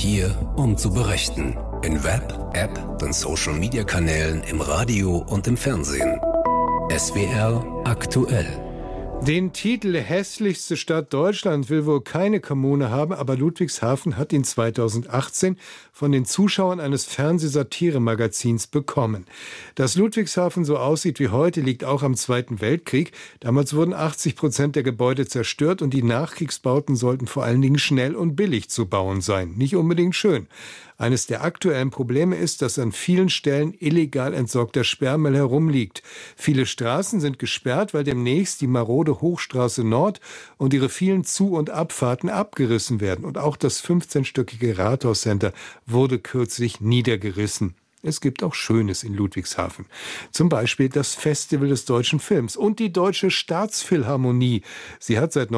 hier, um zu berichten. In Web, App, den Social-Media-Kanälen, im Radio und im Fernsehen. SWR aktuell. Den Titel hässlichste Stadt Deutschland will wohl keine Kommune haben, aber Ludwigshafen hat ihn 2018 von den Zuschauern eines Fernsehsatiremagazins bekommen. Dass Ludwigshafen so aussieht wie heute, liegt auch am Zweiten Weltkrieg. Damals wurden 80% der Gebäude zerstört und die Nachkriegsbauten sollten vor allen Dingen schnell und billig zu bauen sein. Nicht unbedingt schön. Eines der aktuellen Probleme ist, dass an vielen Stellen illegal entsorgter Sperrmüll herumliegt. Viele Straßen sind gesperrt, weil demnächst die marode Hochstraße Nord und ihre vielen Zu- und Abfahrten abgerissen werden. Und auch das 15-stöckige Rathauscenter wurde kürzlich niedergerissen. Es gibt auch Schönes in Ludwigshafen. Zum Beispiel das Festival des deutschen Films und die Deutsche Staatsphilharmonie. Sie hat seit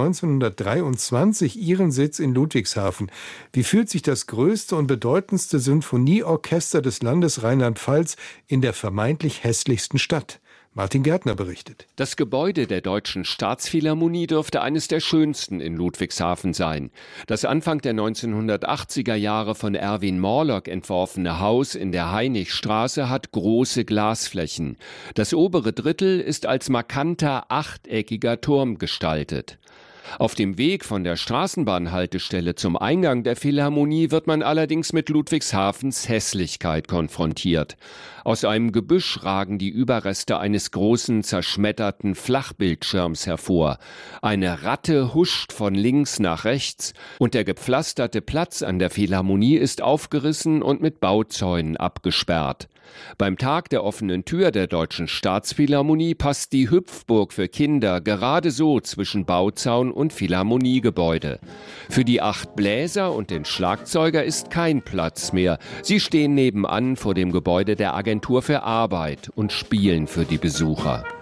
1923 ihren Sitz in Ludwigshafen. Wie fühlt sich das größte und bedeutendste Sinfonieorchester des Landes Rheinland-Pfalz in der vermeintlich hässlichsten Stadt? Martin Gärtner berichtet. Das Gebäude der Deutschen Staatsphilharmonie dürfte eines der schönsten in Ludwigshafen sein. Das Anfang der 1980er Jahre von Erwin Morlock entworfene Haus in der Hainichstraße hat große Glasflächen. Das obere Drittel ist als markanter achteckiger Turm gestaltet. Auf dem Weg von der Straßenbahnhaltestelle zum Eingang der Philharmonie wird man allerdings mit Ludwigshafens Hässlichkeit konfrontiert. Aus einem Gebüsch ragen die Überreste eines großen, zerschmetterten Flachbildschirms hervor. Eine Ratte huscht von links nach rechts und der gepflasterte Platz an der Philharmonie ist aufgerissen und mit Bauzäunen abgesperrt. Beim Tag der offenen Tür der Deutschen Staatsphilharmonie passt die Hüpfburg für Kinder gerade so zwischen Bauzaun und Philharmoniegebäude. Für die 8 Bläser und den Schlagzeuger ist kein Platz mehr. Sie stehen nebenan vor dem Gebäude der Agentur für Arbeit und spielen für die Besucher.